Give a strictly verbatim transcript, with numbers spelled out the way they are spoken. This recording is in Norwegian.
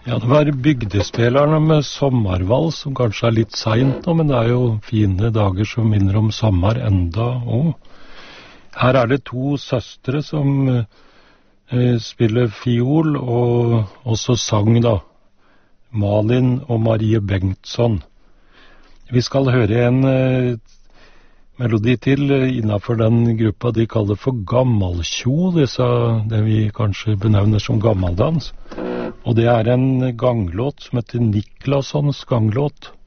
Ja, det var bygdespillerne med sommervals, som kanskje er litt sent nå, men det er jo fine dager som minner om sommer enda også. Her er det to søstre som eh, spiller fiol, og også sang da. Malin og Marie Bengtsson. Vi skal høre en eh, melodi til eh, innenfor den gruppa de kaller for gammaltjo, disse, det vi kanskje benevner som gammaldans. Og det er en ganglåt som heter Niklassons ganglåt.